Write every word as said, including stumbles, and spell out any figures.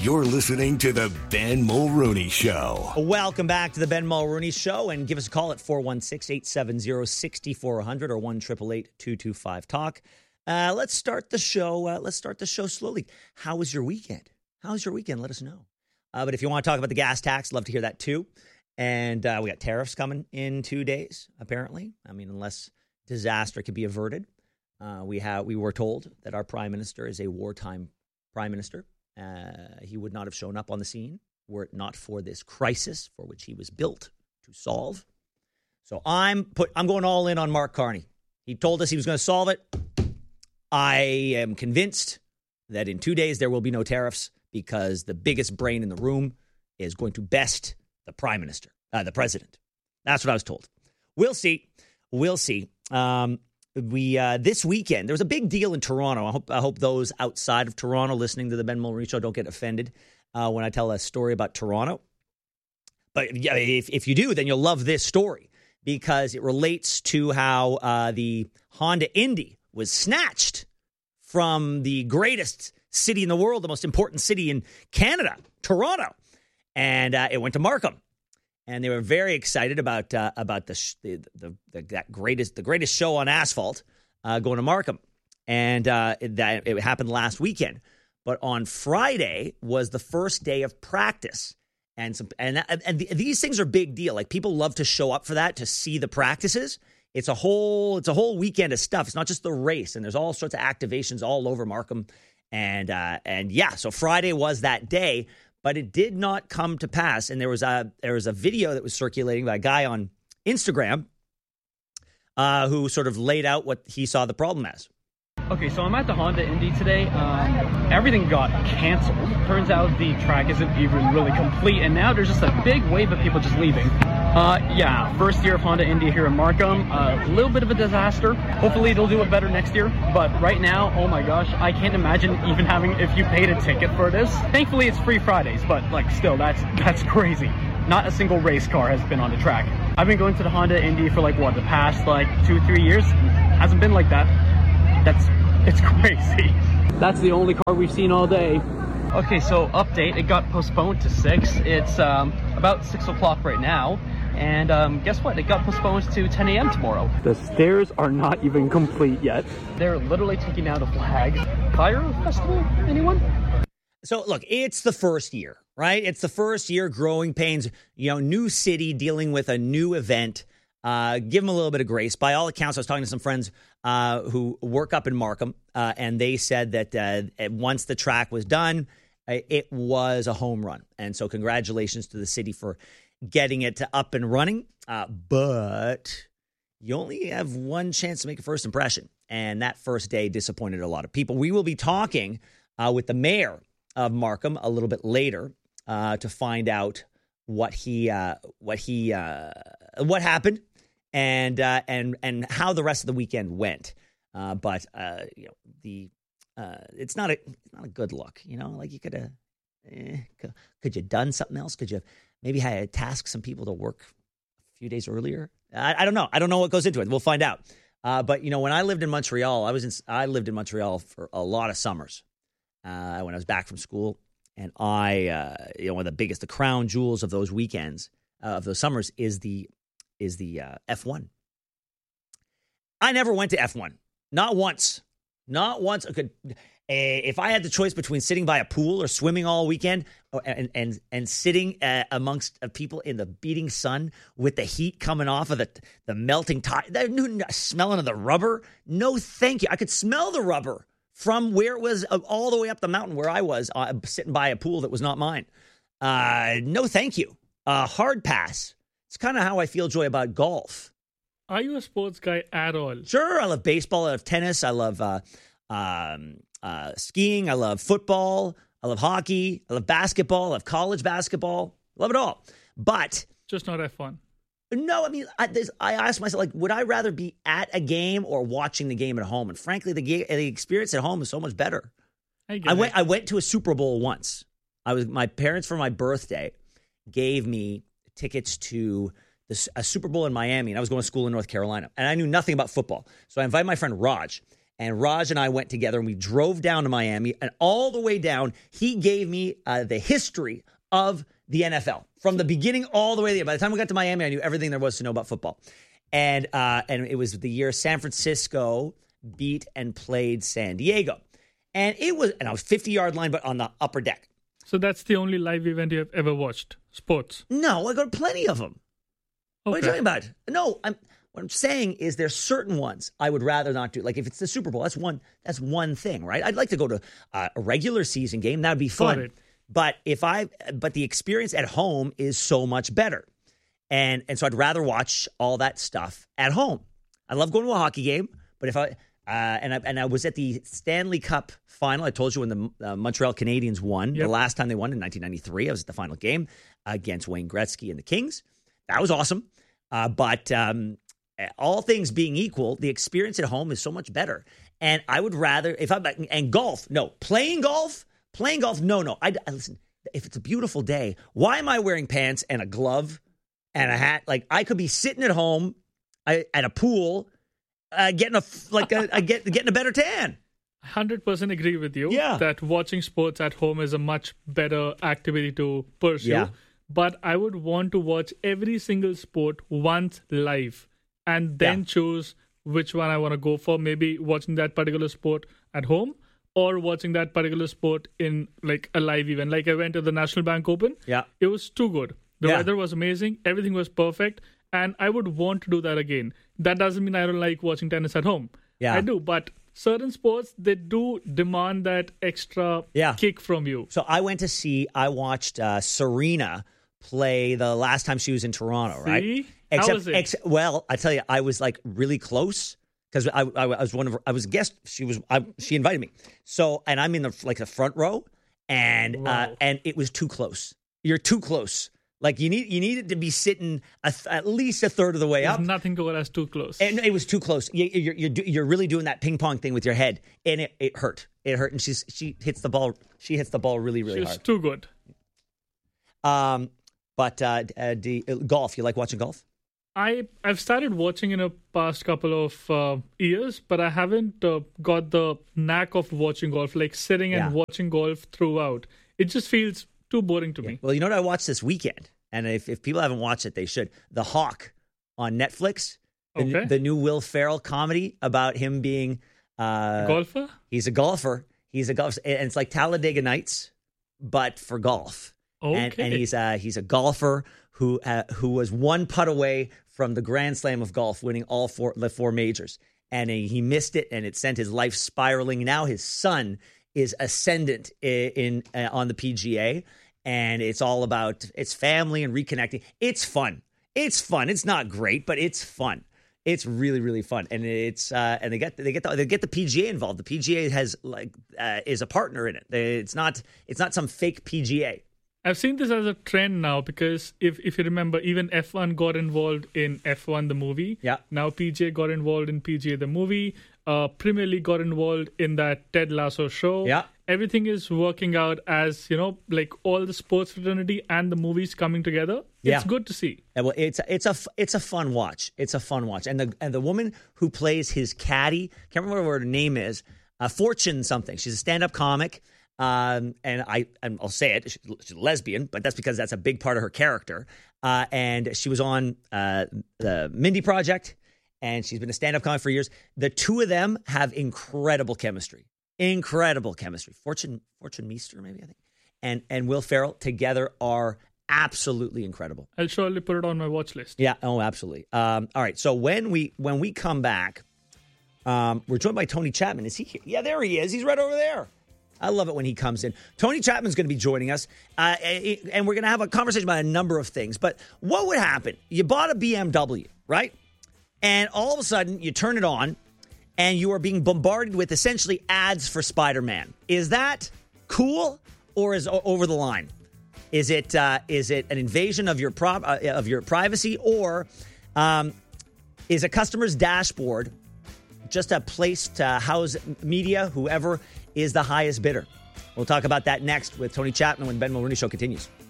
You're listening to the Ben Mulrooney Show. Welcome back to the Ben Mulrooney Show, and give us a call at four one six, eight seven zero, six four zero zero or one eight eight eight, two two five, talk. Uh, let's start the show. Uh, let's start the show slowly. How was your weekend? How was your weekend? Let us know. Uh, but if you want to talk about the gas tax, love to hear that too. And uh, we got tariffs coming in two days, apparently. I mean, unless disaster could be averted. Uh, we have we were told that our prime minister is a wartime prime minister. Uh, he would not have shown up on the scene were it not for this crisis for which he was built to solve. So I'm put. I'm going all in on Mark Carney. He told us he was going to solve it. I am convinced that in two days there will be no tariffs because the biggest brain in the room is going to best the prime minister, uh, the president. That's what I was told. We'll see. We'll see. Um, We uh, this weekend, there was a big deal in Toronto. I hope I hope those outside of Toronto listening to the Ben Mulrooney Show don't get offended uh, when I tell a story about Toronto. But yeah, if, if you do, then you'll love this story because it relates to how uh, the Honda Indy was snatched from the greatest city in the world, the most important city in Canada, Toronto, and uh, it went to Markham. And they were very excited about uh, about the, sh- the, the the that greatest the greatest show on asphalt uh, going to Markham, and uh, it, that it happened last weekend. But on Friday was the first day of practice, and some and and the, these things are big deal. Like people love to show up for that to see the practices. It's a whole it's a whole weekend of stuff. It's not just the race, and there's all sorts of activations all over Markham, and uh, and yeah. So Friday was that day. But it did not come to pass. And there was a there was a video that was circulating by a guy on Instagram uh, who sort of laid out what he saw the problem as. Okay, so I'm at the Honda Indy today. Um, everything got canceled. Turns out the track isn't even really complete, and now there's just a big wave of people just leaving. Uh, yeah, first year of Honda Indy here in Markham. A uh, little bit of a disaster. Hopefully they'll do it better next year. But right now, oh my gosh, I can't imagine even having, if you paid a ticket for this. Thankfully it's free Fridays, but like still, that's that's crazy. Not a single race car has been on the track. I've been going to the Honda Indy for like, what, the past like two, three years? Hasn't been like that. That's, it's crazy. That's the only car we've seen all day. Okay, so update, it got postponed to six. It's um, about six o'clock right now. And um, guess what? It got postponed to ten a.m. tomorrow. The stairs are not even complete yet. They're literally taking out the flags. Cairo Festival, anyone? So look, it's the first year, right? It's the first year, growing pains, you know, new city dealing with a new event. Uh, give them a little bit of grace. By all accounts, I was talking to some friends uh, who work up in Markham, uh, and they said that uh, once the track was done, it was a home run. And so congratulations to the city for getting it up and running. Uh, but you only have one chance to make a first impression, and that first day disappointed a lot of people. We will be talking uh, with the mayor of Markham a little bit later uh, to find out what he uh, what he uh, what happened. And uh, and and how the rest of the weekend went, uh, but uh, you know the uh, it's not a it's not a good look. You know, like you could have eh, could, could you done something else? Could you maybe had tasked some people to work a few days earlier? I, I don't know. I don't know what goes into it. We'll find out. Uh, but you know, when I lived in Montreal, I was in I lived in Montreal for a lot of summers uh, when I was back from school, and I uh, you know one of the biggest, the crown jewels of those weekends uh, of those summers is the is the uh, F one. I never went to F one. Not once. Not once. I could, uh, if I had the choice between sitting by a pool or swimming all weekend or, and, and, and sitting uh, amongst uh, people in the beating sun with the heat coming off of the, the melting tire, the smelling of the rubber, no thank you. I could smell the rubber from where it was uh, all the way up the mountain where I was uh, sitting by a pool that was not mine. Uh, no thank you. Uh, hard pass. It's kind of how I feel, Joy, about golf. Are you a sports guy at all? Sure. I love baseball. I love tennis. I love uh, um, uh, skiing. I love football. I love hockey. I love basketball. I love college basketball. I love it all. But just not F one. No, I mean, I, I asked myself, like, would I rather be at a game or watching the game at home? And frankly, the, game, the experience at home is so much better. I, I went. I went to a Super Bowl once. I was my parents for my birthday gave me tickets to this, a Super Bowl in Miami, and I was going to school in North Carolina, and I knew nothing about football. So I invited my friend Raj, And Raj and I went together and we drove down to Miami. And all the way down, he gave me uh, the history of the N F L from the beginning all the way there. By the time we got to Miami, I knew everything there was to know about football. And uh, and it was the year San Francisco beat and played San Diego. And it was, and I was fifty-yard line, but on the upper deck. So that's the only live event you have ever watched? Sports? No, I got plenty of them. Okay. What are you talking about? No, I'm, what I'm saying is there's certain ones I would rather not do. Like if it's the Super Bowl, that's one That's one thing, right? I'd like to go to uh, a regular season game. That would be fun. Got it. But if I, but the experience at home is so much better. And and so I'd rather watch all that stuff at home. I love going to a hockey game, but if I, Uh, and I and I was at the Stanley Cup final. I told you when the uh, Montreal Canadiens won. Yep. The last time they won in nineteen ninety-three. I was at the final game against Wayne Gretzky and the Kings. That was awesome. Uh, but um, all things being equal, the experience at home is so much better. And I would rather, if I'm, and golf, no. Playing golf, playing golf, no, no. I, I listen, if it's a beautiful day, why am I wearing pants and a glove and a hat? Like I could be sitting at home I, at a pool Uh, getting a like a, a get getting a better tan. one hundred percent agree with you. Yeah. That watching sports at home is a much better activity to pursue. Yeah. But I would want to watch every single sport once live and then Yeah. choose which one I want to go for. Maybe watching that particular sport at home or watching that particular sport in like a live event. Like I went to the National Bank Open. Yeah. It was too good. The Yeah. weather was amazing. Everything was perfect. And I would want to do that again. That doesn't mean I don't like watching tennis at home. Yeah. I do. But certain sports, they do demand that extra Yeah. kick from you. So I went to see, I watched uh, Serena play the last time she was in Toronto, right? See? Except, How was it? Ex- well, I tell you, I was like really close because I, I, I was one of her, I was a guest. She was, I, she invited me. So, and I'm in the like the front row, and Wow. uh, and it was too close. You're too close. Like you need you needed to be sitting a th- at least a third of the way There's up. nothing good as too close. And it was too close. You, you're you're do- you're really doing that ping pong thing with your head, and it, it hurt. It hurt, and she's she hits the ball. She hits the ball really really It's hard. too good. Um, but uh, uh, the, uh, golf. You like watching golf? I, I've started watching in a past couple of uh, years, but I haven't uh, got the knack of watching golf, like sitting and Yeah. watching golf throughout. It just feels too boring to me. Well, you know what I watched this weekend, and if if people haven't watched it, they should. The Hawk on Netflix. The, Okay. the new Will Ferrell comedy about him being uh, Golfer? He's a golfer. He's a golfer, and it's like Talladega Nights, but for golf. And, Okay. and he's uh, he's a golfer who uh, who was one putt away from the Grand Slam of golf, winning all four the four majors, and he, he missed it, and it sent his life spiraling. Now his son is ascendant in, in uh, on the P G A, and it's all about it's family and reconnecting. It's fun. It's fun. It's not great, but it's fun. It's really, really fun, and it's uh, and they get they get the, they get the P G A involved. The P G A has like uh, is a partner in it. It's not it's not some fake P G A. I've seen this as a trend now because if, if you remember, even F one got involved in F one, the movie. Yeah. Now P G A got involved in P G A, the movie. Uh, Premier League got involved in that Ted Lasso show. Yeah. Everything is working out as, you know, like all the sports fraternity and the movies coming together. Yeah. It's good to see. Yeah, well, it's it's a it's a fun watch. It's a fun watch, and the and the woman who plays his caddy, can't remember what her name is, uh, Fortune something. She's a stand-up comic. Um, and I, and I'll say it, she's, she's a lesbian, but that's because that's a big part of her character. Uh, and she was on uh, the Mindy Project, and she's been a stand-up comic for years. The two of them have incredible chemistry, incredible chemistry. Fortune, Fortune Meester, maybe I think, and and Will Ferrell together are absolutely incredible. I'll surely put it on my watch list. Yeah, oh, absolutely. Um, all right, so when we when we come back, um, we're joined by Tony Chapman. Is he here? Yeah, there he is. He's right over there. I love it when he comes in. Tony Chapman's going to be joining us, uh, and we're going to have a conversation about a number of things. But what would happen? You bought a B M W, right? And all of a sudden, you turn it on, and you are being bombarded with essentially ads for Spider-Man. Is that cool, or is it over the line? Is it uh, is it an invasion of your pro- uh, of your privacy, or um, is a customer's dashboard just a place to house media, whoever is the highest bidder? We'll talk about that next with Tony Chapman when Ben Mulrooney Show continues.